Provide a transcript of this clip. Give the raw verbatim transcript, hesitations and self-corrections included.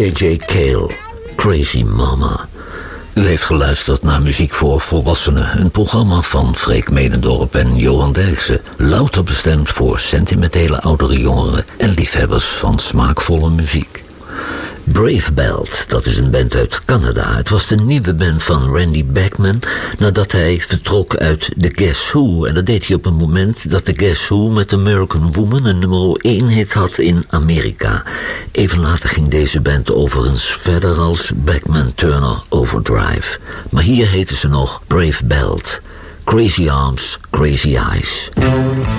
J J Cale, Crazy Mama. U heeft geluisterd naar Muziek voor Volwassenen, een programma van Freek Medendorp en Johan Derksen. Louter bestemd voor sentimentele oudere jongeren en liefhebbers van smaakvolle muziek. Brave Belt, dat is een band uit Canada. Het was de nieuwe band van Randy Bachman nadat hij vertrok uit The Guess Who. En dat deed hij op een moment dat The Guess Who met American Woman een nummer één hit had in Amerika. Even later ging deze band overigens verder als Bachman Turner Overdrive. Maar hier heten ze nog Brave Belt. Crazy Arms, Crazy Eyes.